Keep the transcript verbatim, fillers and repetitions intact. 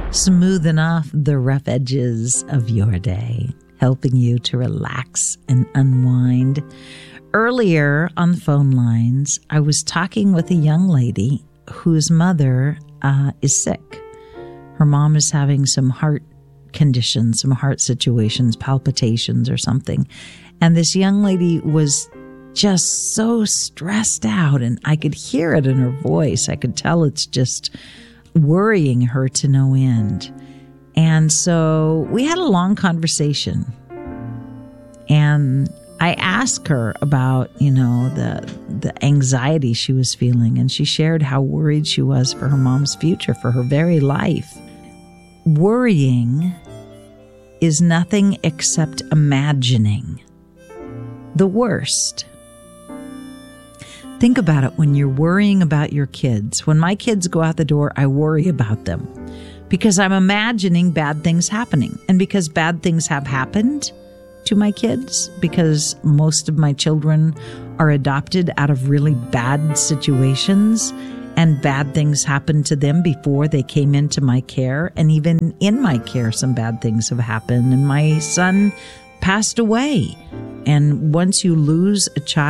smoothing off the rough edges of your day, helping you to relax and unwind. Earlier on the phone lines, I was talking with a young lady whose mother uh, is sick. Her mom is having some heart conditions, some heart situations, palpitations or something. And this young lady was just so stressed out, and I could hear it in her voice. I could tell it's just worrying her to no end. And so we had a long conversation, and I asked her about, you know, the the anxiety she was feeling, and she shared how worried she was for her mom's future, for her very life. Worrying is nothing except imagining the worst. Think about it when you're worrying about your kids. When my kids go out the door, I worry about them because I'm imagining bad things happening. And because bad things have happened to my kids, because most of my children are adopted out of really bad situations, and bad things happened to them before they came into my care. And even in my care, some bad things have happened. And my son passed away. And once you lose a child,